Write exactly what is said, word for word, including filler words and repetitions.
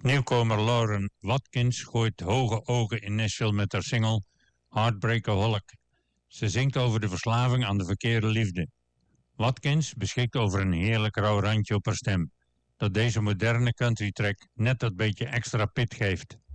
Nieuwkomer Lauren Watkins gooit hoge ogen in Nashville met haar single Heartbreakaholic. Ze zingt over de verslaving aan de verkeerde liefde. Watkins beschikt over een heerlijk rauw randje op haar stem, dat deze moderne country track net dat beetje extra pit geeft.